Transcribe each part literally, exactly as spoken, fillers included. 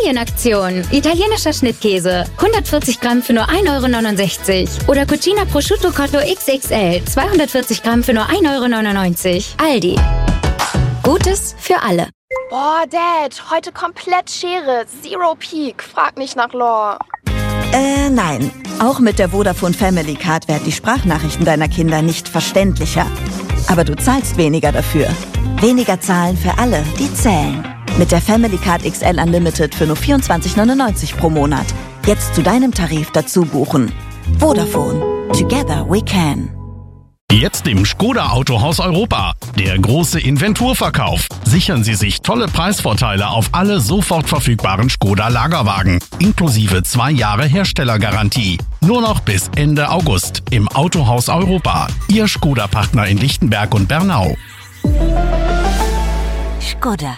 Ferienaktion. Italienischer Schnittkäse. hundertvierzig Gramm für nur ein Euro neunundsechzig. Oder Cucina Prosciutto Cotto X X L. zweihundertvierzig Gramm für nur ein Euro neunundneunzig. Aldi. Gutes für alle. Boah, Dad, heute komplett Schere. Zero Peak. Frag nicht nach Lore. Äh, nein. Auch mit der Vodafone Family Card werden die Sprachnachrichten deiner Kinder nicht verständlicher. Aber du zahlst weniger dafür. Weniger zahlen für alle, die zählen. Mit der Family Card X L Unlimited für nur vierundzwanzig neunundneunzig pro Monat. Jetzt zu deinem Tarif dazu buchen. Vodafone. Together we can. Jetzt im Skoda Autohaus Europa. Der große Inventurverkauf. Sichern Sie sich tolle Preisvorteile auf alle sofort verfügbaren Skoda Lagerwagen. Inklusive zwei Jahre Herstellergarantie. Nur noch bis Ende August im Autohaus Europa. Ihr Skoda-Partner in Lichtenberg und Bernau. Skoda.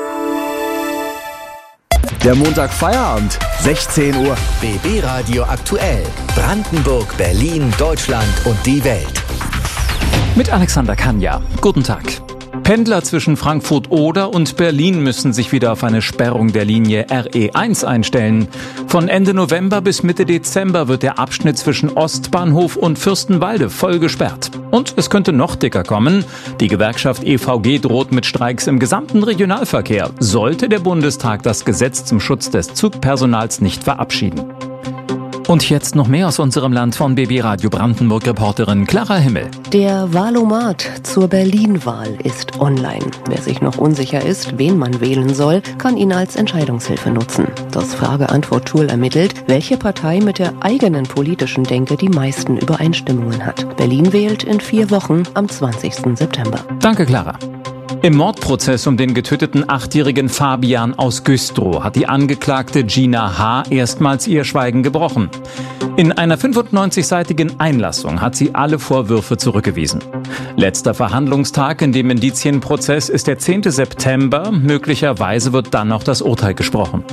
Der Montag Feierabend, sechzehn Uhr. B B Radio aktuell. Brandenburg, Berlin, Deutschland und die Welt. Mit Alexander Kanja. Guten Tag. Pendler zwischen Frankfurt-Oder und Berlin müssen sich wieder auf eine Sperrung der Linie R E eins einstellen. Von Ende November bis Mitte Dezember wird der Abschnitt zwischen Ostbahnhof und Fürstenwalde voll gesperrt. Und es könnte noch dicker kommen. Die Gewerkschaft E V G droht mit Streiks im gesamten Regionalverkehr, sollte der Bundestag das Gesetz zum Schutz des Zugpersonals nicht verabschieden. Und jetzt noch mehr aus unserem Land von B B Radio Brandenburg-Reporterin Clara Himmel. Der Wahlomat zur Berlin-Wahl ist online. Wer sich noch unsicher ist, wen man wählen soll, kann ihn als Entscheidungshilfe nutzen. Das Frage-Antwort-Tool ermittelt, welche Partei mit der eigenen politischen Denke die meisten Übereinstimmungen hat. Berlin wählt in vier Wochen am zwanzigsten September. Danke, Clara. Im Mordprozess um den getöteten achtjährigen Fabian aus Güstrow hat die Angeklagte Gina H. erstmals ihr Schweigen gebrochen. In einer fünfundneunzigseitigen Einlassung hat sie alle Vorwürfe zurückgewiesen. Letzter Verhandlungstag in dem Indizienprozess ist der zehnte September. Möglicherweise wird dann noch das Urteil gesprochen.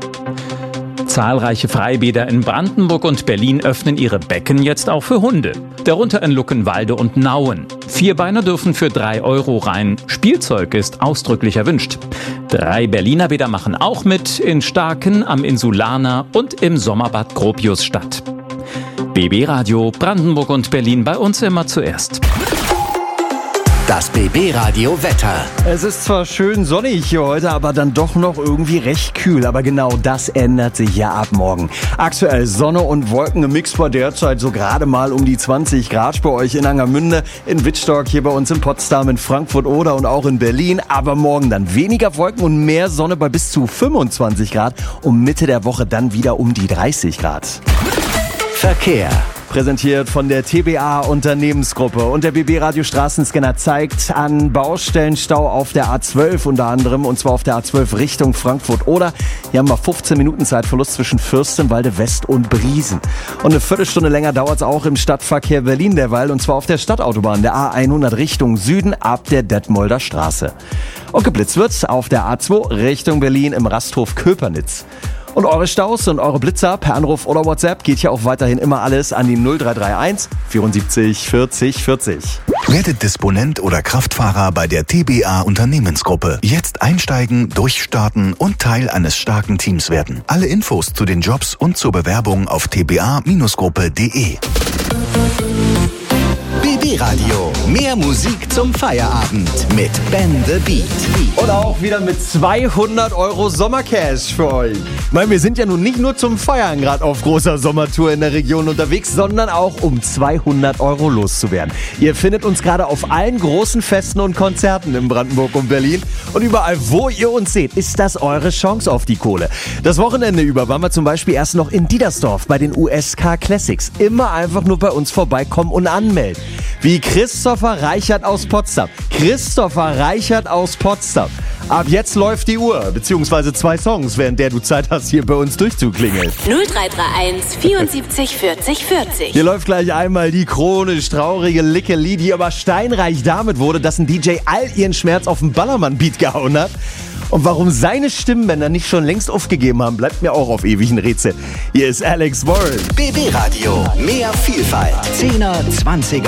Zahlreiche Freibäder in Brandenburg und Berlin öffnen ihre Becken jetzt auch für Hunde. Darunter in Luckenwalde und Nauen. Vierbeiner dürfen für drei Euro rein. Spielzeug ist ausdrücklich erwünscht. Drei Berliner Bäder machen auch mit, in Starken, am Insulaner und im Sommerbad Gropiusstadt. B B Radio Brandenburg und Berlin, bei uns immer zuerst. Das B B Radio Wetter. Es ist zwar schön sonnig hier heute, aber dann doch noch irgendwie recht kühl. Aber genau das ändert sich ja ab morgen. Aktuell Sonne und Wolken im Mix bei derzeit so gerade mal um die zwanzig Grad bei euch in Angermünde, in Wittstock, hier bei uns in Potsdam, in Frankfurt-Oder und auch in Berlin. Aber morgen dann weniger Wolken und mehr Sonne bei bis zu fünfundzwanzig Grad. Und Mitte der Woche dann wieder um die dreißig Grad. Verkehr. Präsentiert von der T B A Unternehmensgruppe. Und der B B Radio Straßenscanner zeigt an Baustellenstau auf der A zwölf unter anderem. Und zwar auf der A zwölf Richtung Frankfurt-Oder. Hier haben wir fünfzehn Minuten Zeitverlust zwischen Fürstenwalde West und Briesen. Und eine Viertelstunde länger dauert es auch im Stadtverkehr Berlin derweil. Und zwar auf der Stadtautobahn, der A hundert Richtung Süden ab der Detmolder Straße. Und geblitzt wird auf der A zwei Richtung Berlin im Rasthof Köpernitz. Und eure Staus und eure Blitzer per Anruf oder WhatsApp geht ja auch weiterhin immer alles an die null drei drei eins vierundsiebzig vierzig vierzig. Werdet Disponent oder Kraftfahrer bei der T B A Unternehmensgruppe. Jetzt einsteigen, durchstarten und Teil eines starken Teams werden. Alle Infos zu den Jobs und zur Bewerbung auf t b a Gruppe punkt d e. B B Radio. Mehr Musik zum Feierabend mit Ben the Beat. Und auch wieder mit zweihundert Euro Sommercash für euch. Ich meine, wir sind ja nun nicht nur zum Feiern gerade auf großer Sommertour in der Region unterwegs, sondern auch um zweihundert Euro loszuwerden. Ihr findet uns gerade auf allen großen Festen und Konzerten in Brandenburg und Berlin. Und überall, wo ihr uns seht, ist das eure Chance auf die Kohle. Das Wochenende über waren wir zum Beispiel erst noch in Diedersdorf bei den U S K Classics. Immer einfach nur bei uns vorbeikommen und anmelden. Wie Christopher Reichert aus Potsdam. Christopher Reichert aus Potsdam. Ab jetzt läuft die Uhr, beziehungsweise zwei Songs, während der du Zeit hast, hier bei uns durchzuklingeln. null drei drei eins vierundsiebzig vierzig vierzig. Hier läuft gleich einmal die chronisch traurige Lickeli, die aber steinreich damit wurde, dass ein D J all ihren Schmerz auf den Ballermann-Beat gehauen hat. Und warum seine Stimmbänder nicht schon längst aufgegeben haben, bleibt mir auch auf ewig ein Rätsel. Hier ist Alex Warren. B B Radio. Mehr Vielfalt. Zehner, Zwanziger